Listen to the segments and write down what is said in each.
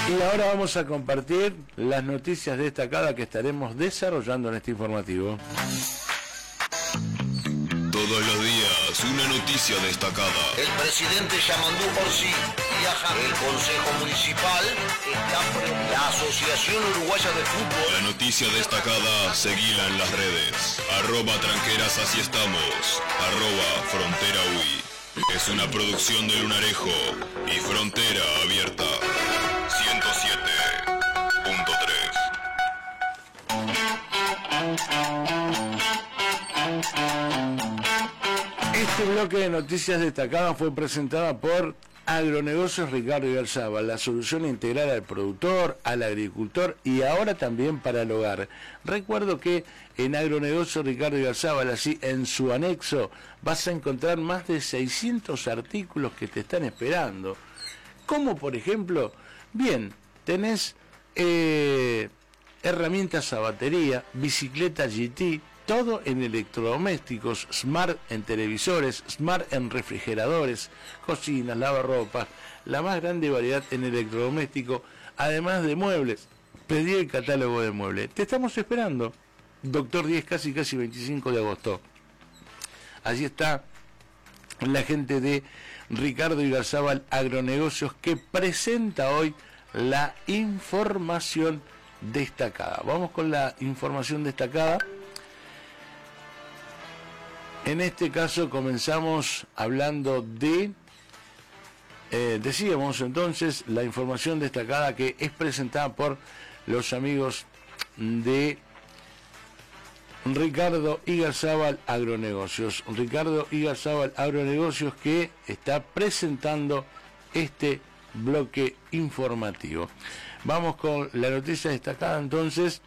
Y ahora vamos a compartir las noticias destacadas que estaremos desarrollando en este informativo. Todos los días, una noticia destacada. El presidente Yamandú Orsi viaja. El Consejo Municipal está. La Asociación Uruguaya de Fútbol. La noticia destacada, seguila en las redes. @tranqueras, así estamos. @frontera UI. Es una producción de Lunarejo y Frontera Abierta. 107.3. Este bloque de noticias destacadas fue presentada por Agronegocios Ricardo Igarzábal, la solución integral al productor, al agricultor y ahora también para el hogar. Recuerdo que en Agronegocios Ricardo Igarzábal, así en su anexo, vas a encontrar más de 600 artículos que te están esperando. Como por ejemplo, bien, tenés herramientas a batería, bicicleta GT, todo en electrodomésticos, Smart en televisores, Smart en refrigeradores, cocinas, lavarropas, la más grande variedad en electrodoméstico, además de muebles. Pedí el catálogo de muebles. Te estamos esperando. Doctor 10, casi 25 de agosto. Allí está la gente de Ricardo Igarzábal Agronegocios que presenta hoy la información destacada. Vamos con la información destacada. En este caso comenzamos hablando de, decíamos entonces, la información destacada que es presentada por los amigos de Ricardo Igarzábal Agronegocios. Ricardo Igarzábal Agronegocios que está presentando este bloque informativo. Vamos con la noticia destacada entonces.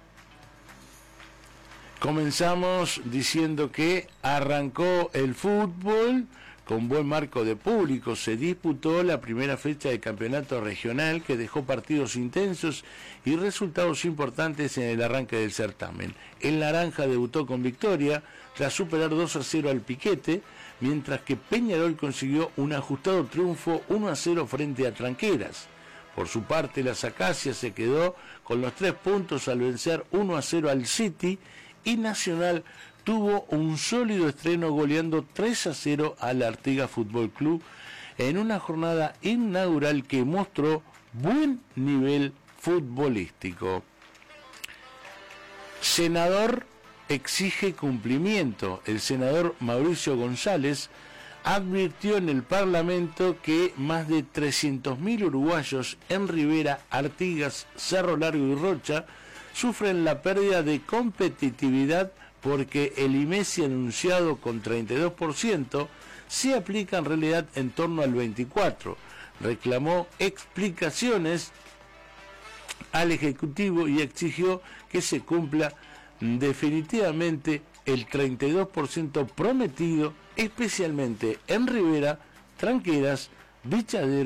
Comenzamos diciendo que arrancó el fútbol con buen marco de público. Se disputó la primera fecha del campeonato regional que dejó partidos intensos y resultados importantes en el arranque del certamen. El Naranja debutó con victoria tras superar 2-0 al Piquete, mientras que Peñarol consiguió un ajustado triunfo 1-0 frente a Tranqueras. Por su parte, las Acacias se quedó con los 3 puntos al vencer 1-0 al City, y Nacional tuvo un sólido estreno goleando 3-0 al Artigas Fútbol Club en una jornada inaugural que mostró buen nivel futbolístico. Senador exige cumplimiento. El senador Mauricio González advirtió en el Parlamento que más de 300.000 uruguayos en Rivera, Artigas, Cerro Largo y Rocha sufren la pérdida de competitividad porque el IMESI anunciado con 32% se aplica en realidad en torno al 24%. Reclamó explicaciones al Ejecutivo y exigió que se cumpla definitivamente el 32% prometido, especialmente en Rivera, Tranqueras, Bichadero